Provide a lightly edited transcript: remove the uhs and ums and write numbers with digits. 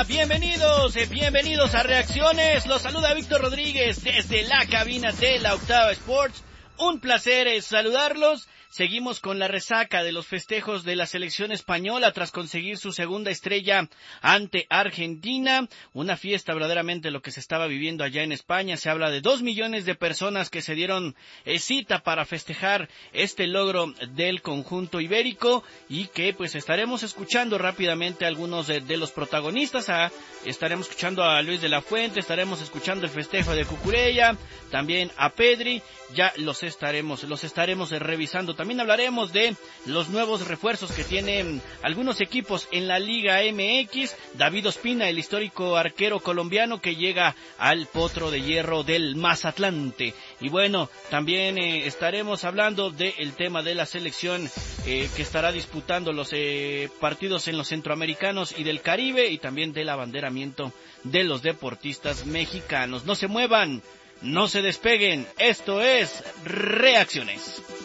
Bienvenidos a Reacciones. Los saluda Víctor Rodríguez desde la cabina de la Octava Sports. Un placer saludarlos. Seguimos con la resaca de los festejos de la selección española tras conseguir su segunda estrella ante Argentina. Una fiesta verdaderamente lo que se estaba viviendo allá en España. Se habla de 2 millones de personas que se dieron cita para festejar este logro del conjunto ibérico y que pues estaremos escuchando rápidamente a algunos de los protagonistas. Estaremos escuchando a Luis de la Fuente, estaremos escuchando el festejo de Cucurella, también a Pedri. Ya los estaremos revisando. También hablaremos de los nuevos refuerzos que tienen algunos equipos en la Liga MX. David Ospina, el histórico arquero colombiano que llega al Potro de Hierro del Mazatlante. Y bueno, también estaremos hablando del tema de la selección que estará disputando los partidos en los centroamericanos y del Caribe, y también del abanderamiento de los deportistas mexicanos. No se muevan, no se despeguen, esto es Reacciones.